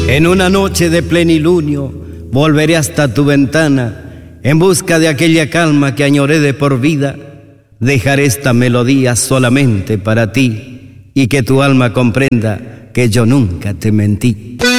En una noche de plenilunio volveré hasta tu ventana en busca de aquella calma que añoré de por vida. Dejaré esta melodía solamente para ti y que tu alma comprenda que yo nunca te mentí.